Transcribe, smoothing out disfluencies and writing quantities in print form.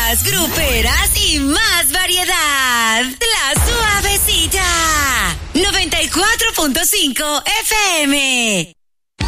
más gruperas y más variedad. La Suavecita. 94.5 FM.